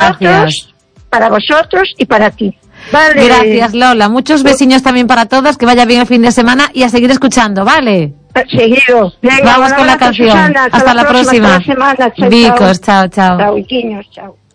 para vosotros y para ti. Vale. Gracias, Lola. Muchos besiños también para todas, que vaya bien el fin de semana y a seguir escuchando, ¿vale? Seguido. Venga, vamos con la canción. Susana, hasta la próxima. Hasta la semana. Chao, Vicos, chao. Chao, Iquiños, chao.